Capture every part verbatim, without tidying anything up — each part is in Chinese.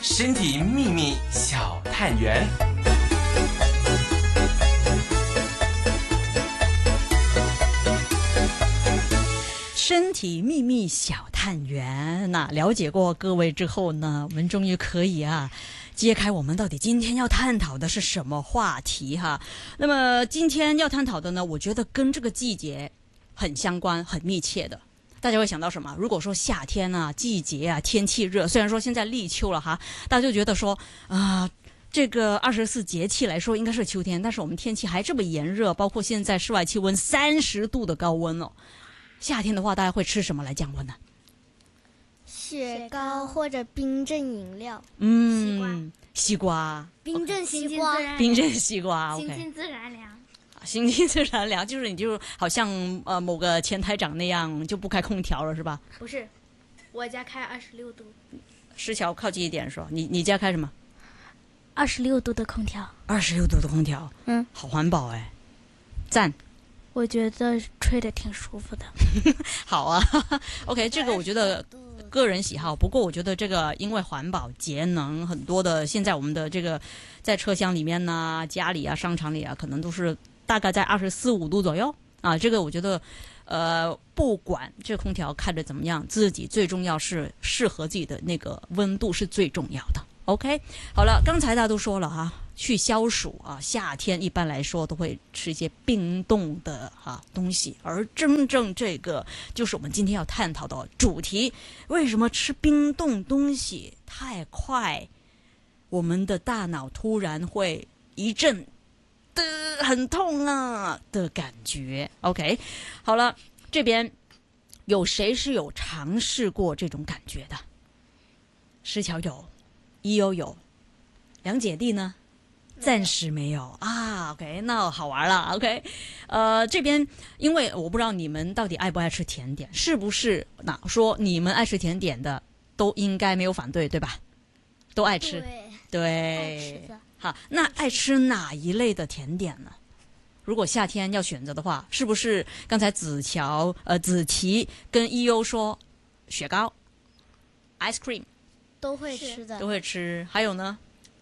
身体秘密小探员。 身体秘密小探员，那了解过各位之后呢，我们终于可以啊揭开我们到底今天要探讨的是什么话题哈。那么今天要探讨的呢，我觉得跟这个季节很相关、很密切的。大家会想到什么？如果说夏天啊、季节啊、天气热，虽然说现在立秋了哈，大家就觉得说啊、呃，这个二十四节气来说应该是秋天，但是我们天气还这么炎热，包括现在室外气温三十度的高温哦。夏天的话，大家会吃什么来降温呢？ 雪糕或者冰镇饮料。 嗯，西瓜， 冰镇西瓜， 冰镇西瓜。 新进自然凉。 新进自然凉，就是你就好像呃某个前台长那样，就不开空调了是吧？ 不是，我家开二十六度。 石桥靠近一点说，你你家开什么？ 二十六度的空调。 二十六度的空调， 嗯， 好环保哎，赞。 我觉得吹得挺舒服的。 好啊，OK， 这个我觉得个人喜好。不过我觉得这个因为环保节能，很多的现在我们的这个在车厢里面呐、家里啊、商场里啊，可能都是大概在二十四五度左右啊。这个我觉得，呃，不管这空调开得怎么样，自己最重要是适合自己的那个温度是最重要的。OK， 好了，刚才大家都说了哈。去消暑啊，夏天一般来说都会吃一些冰冻的哈东西，而真正这个就是我们今天要探讨的主题：为什么吃冰冻东西太快，我们的大脑突然会一阵的很痛啊的感觉 ？OK， 好了，这边有谁是有尝试过这种感觉的？石桥有，一优有，两姐弟呢？暂时没有啊 ，OK， 那好玩了 ，OK， 呃，这边因为我不知道你们到底爱不爱吃甜点，是不是？那说你们爱吃甜点的都应该没有反对，对吧？都爱吃， 对， 对， 爱吃的。 好，那爱吃哪一类的甜点呢？如果夏天要选择的话，是不是刚才子乔、呃子琪跟一优说雪糕、ice cream 都会吃的， 都会吃，还有呢？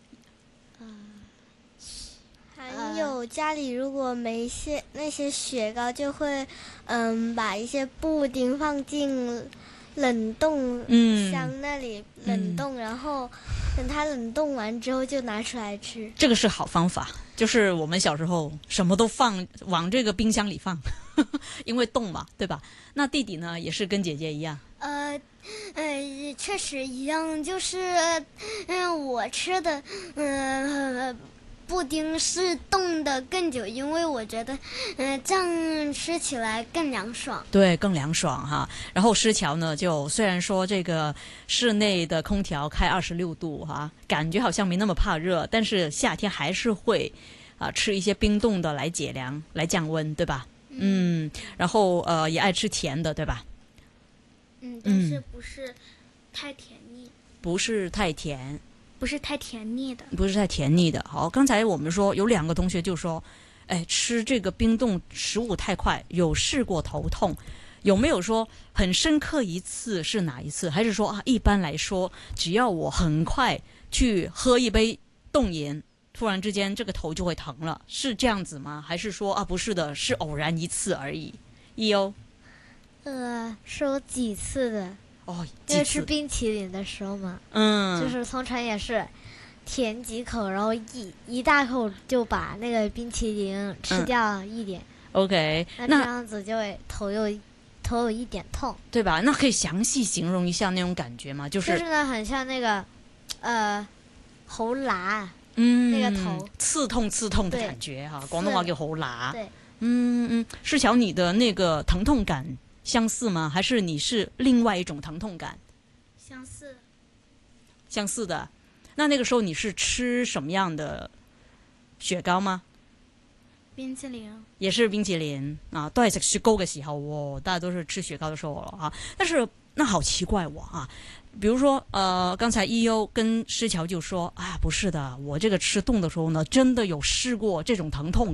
还有家里如果没些那些雪糕，就会嗯把一些布丁放进冷冻箱那里冷冻，嗯、然后等它冷冻完之后就拿出来吃。 这个是好方法，就是我们小时候什么都放往这个冰箱里放，因为冻嘛，对吧？那弟弟呢，也是跟姐姐一样。 呃，呃，确实一样，就是嗯、呃，我吃的嗯。呃布丁是冻的更久，因为我觉得，嗯、呃，这样吃起来更凉爽。 对，更凉爽哈。然后石桥呢，就虽然说这个室内的空调开二十六度哈，感觉好像没那么怕热，但是夏天还是会啊、呃、吃一些冰冻的来解凉、来降温，对吧？嗯。嗯，然后呃也爱吃甜的，对吧？ 嗯，但是不是太甜腻。 不是太甜。 不是太甜腻的， 不是太甜腻的。好，刚才我们说有两个同学就说，哎，吃这个冰冻食物太快，有试过头痛，有没有说很深刻一次是哪一次？还是说啊，一般来说，只要我很快去喝一杯冻饮，突然之间这个头就会疼了，是这样子吗？还是说啊，不是的，是偶然一次而已？一欧， 呃，是有几次的。 哦， 因为吃冰淇淋的时候嘛， 嗯， 就是通常也是舔几口，然后一一大口就把那个冰淇淋吃掉一点。 嗯、OK， 那这样子就会头有头有一点痛， 对吧？那可以详细形容一下那种感觉吗？就是就是呢，很像那个呃喉辣， 嗯， 那个头刺痛刺痛的感觉哈，广东话叫喉辣。 对， 嗯嗯，是瞧你的那个疼痛感相似吗？还是你是另外一种疼痛感？ 相似， 相似的。那那个时候你是吃什么样的雪糕吗？ 冰淇淋。 也是冰淇淋啊，都係食雪糕嘅時候喎，大家都是吃雪糕的時候了啊。但是那好奇怪我啊，比如說呃，剛才一優跟詩喬就說，哎呀，不是的，我這個吃凍的時候呢，真的有試過這種疼痛感。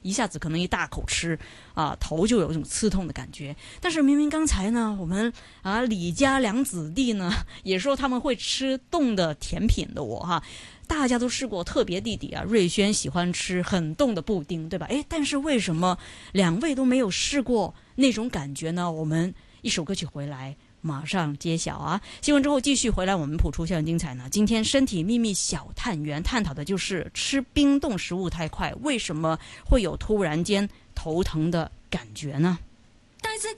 一下子可能一大口吃啊，头就有一种刺痛的感觉。但是明明刚才呢，我们啊李家两子弟呢也说他们会吃冻的甜品的我哈。大家都试过，特别弟弟啊，瑞轩喜欢吃很冻的布丁，对吧？诶，但是为什么两位都没有试过那种感觉呢？我们一首歌曲回来，马上揭晓啊！新闻之后继续回来，我们谱出校园精彩呢。今天身体秘密小探员探讨的就是吃冰冻食物太快，为什么会有突然间头疼的感觉呢？